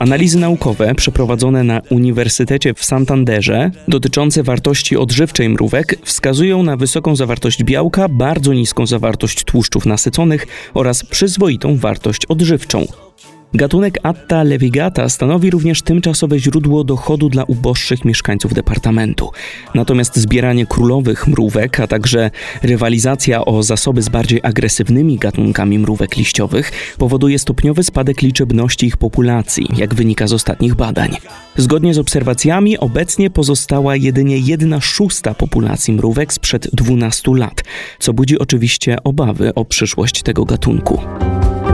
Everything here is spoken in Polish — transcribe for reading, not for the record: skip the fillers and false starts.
Analizy naukowe przeprowadzone na Uniwersytecie w Santanderze dotyczące wartości odżywczej mrówek wskazują na wysoką zawartość białka, bardzo niską zawartość tłuszczów nasyconych oraz przyzwoitą wartość odżywczą. Gatunek Atta levigata stanowi również tymczasowe źródło dochodu dla uboższych mieszkańców departamentu. Natomiast zbieranie królowych mrówek, a także rywalizacja o zasoby z bardziej agresywnymi gatunkami mrówek liściowych powoduje stopniowy spadek liczebności ich populacji, jak wynika z ostatnich badań. Zgodnie z obserwacjami obecnie pozostała jedynie 1/6 populacji mrówek sprzed 12 lat, co budzi oczywiście obawy o przyszłość tego gatunku.